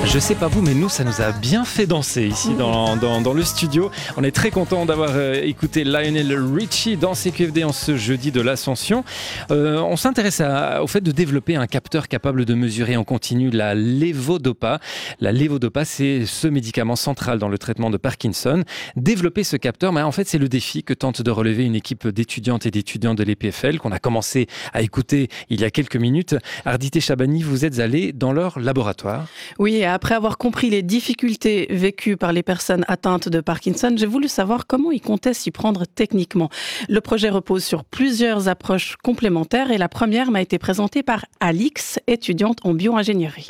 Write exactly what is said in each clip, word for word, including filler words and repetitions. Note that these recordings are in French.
Je sais pas vous, mais nous, ça nous a bien fait danser ici dans, dans, dans le studio. On est très content d'avoir euh, écouté Lionel Richie dans C Q F D en ce jeudi de l'Ascension. Euh, on s'intéresse à, au fait de développer un capteur capable de mesurer en continu la lévodopa. La lévodopa, c'est ce médicament central dans le traitement de Parkinson. Développer ce capteur, bah, en fait, c'est le défi que tente de relever une équipe d'étudiantes et d'étudiants de l'E P F L qu'on a commencé à écouter il y a quelques minutes. Ardité Chabani, vous êtes allé dans leur laboratoire. Oui, après avoir compris les difficultés vécues par les personnes atteintes de Parkinson, j'ai voulu savoir comment ils comptaient s'y prendre techniquement. Le projet repose sur plusieurs approches complémentaires et la première m'a été présentée par Alix, étudiante en bio-ingénierie.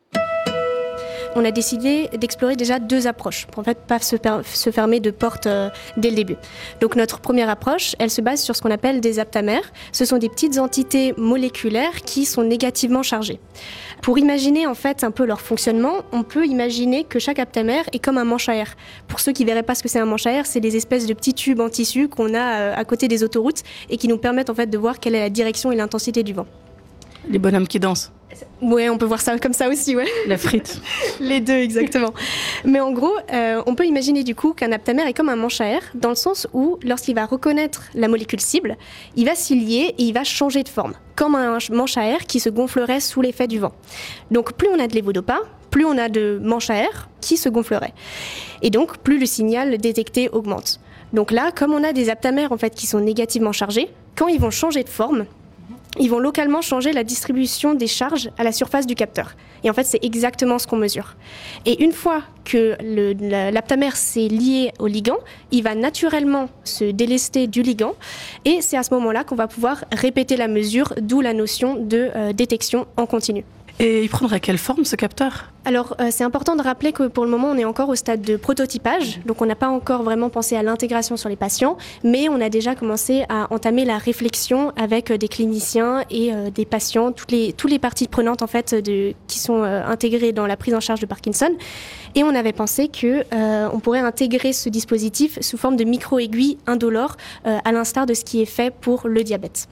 On a décidé d'explorer déjà deux approches pour en fait pas se, per- se fermer de porte euh, dès le début. Donc notre première approche, elle se base sur ce qu'on appelle des aptamères. Ce sont des petites entités moléculaires qui sont négativement chargées. Pour imaginer en fait un peu leur fonctionnement, on peut imaginer que chaque aptamère est comme un manche à air. Pour ceux qui verraient pas ce que c'est un manche à air, c'est des espèces de petits tubes en tissu qu'on a euh, à côté des autoroutes et qui nous permettent en fait de voir quelle est la direction et l'intensité du vent. Les bonhommes qui dansent. Ouais, on peut voir ça comme ça aussi, ouais. La frite. Les deux, exactement. Mais en gros, euh, on peut imaginer du coup qu'un aptamère est comme un manche à air, dans le sens où, lorsqu'il va reconnaître la molécule cible, il va s'y lier et il va changer de forme, comme un manche à air qui se gonflerait sous l'effet du vent. Donc plus on a de lévodopa, plus on a de manche à air qui se gonflerait. Et donc, plus le signal détecté augmente. Donc là, comme on a des aptamères en fait, qui sont négativement chargés, quand ils vont changer de forme, ils vont localement changer la distribution des charges à la surface du capteur. Et en fait, c'est exactement ce qu'on mesure. Et une fois que le, la, l'aptamère s'est lié au ligand, il va naturellement se délester du ligand. Et c'est à ce moment-là qu'on va pouvoir répéter la mesure, d'où la notion de euh, détection en continu. Et il prendrait quelle forme ce capteur ? Alors, euh, c'est important de rappeler que pour le moment, on est encore au stade de prototypage. Donc, on n'a pas encore vraiment pensé à l'intégration sur les patients, mais on a déjà commencé à entamer la réflexion avec euh, des cliniciens et euh, des patients, toutes les, toutes les parties prenantes en fait, de, qui sont euh, intégrées dans la prise en charge de Parkinson. Et on avait pensé qu'on euh, pourrait intégrer ce dispositif sous forme de micro-aiguilles indolores, euh, à l'instar de ce qui est fait pour le diabète.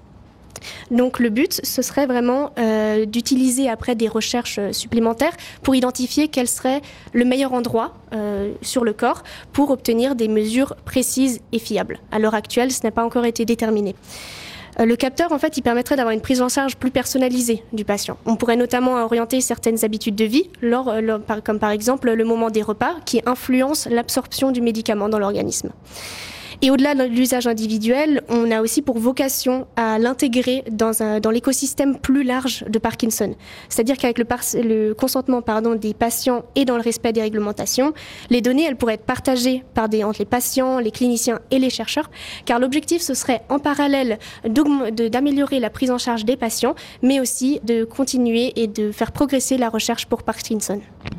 Donc le but, ce serait vraiment euh, d'utiliser après des recherches supplémentaires pour identifier quel serait le meilleur endroit euh, sur le corps pour obtenir des mesures précises et fiables. À l'heure actuelle, ce n'a pas encore été déterminé. Euh, le capteur, en fait, il permettrait d'avoir une prise en charge plus personnalisée du patient. On pourrait notamment orienter certaines habitudes de vie, lors, lors, comme par exemple le moment des repas, qui influence l'absorption du médicament dans l'organisme. Et au-delà de l'usage individuel, on a aussi pour vocation à l'intégrer dans, un, dans l'écosystème plus large de Parkinson. C'est-à-dire qu'avec le, par- le consentement pardon, des patients et dans le respect des réglementations, les données elles pourraient être partagées par des, entre les patients, les cliniciens et les chercheurs, car l'objectif ce serait en parallèle de, d'améliorer la prise en charge des patients, mais aussi de continuer et de faire progresser la recherche pour Parkinson.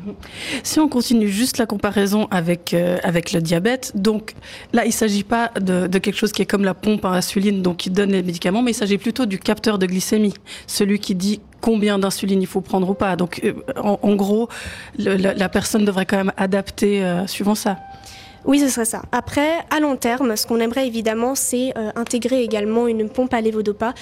Si on continue juste la comparaison avec, euh, avec le diabète, donc là il ne s'agit pas de, de quelque chose qui est comme la pompe à insuline, donc qui donne les médicaments, mais il s'agit plutôt du capteur de glycémie, celui qui dit combien d'insuline il faut prendre ou pas. Donc euh, en, en gros, le, la, la personne devrait quand même adapter euh, suivant ça. Oui, ce serait ça. Après, à long terme, ce qu'on aimerait évidemment, c'est euh, intégrer également une pompe à lévodopa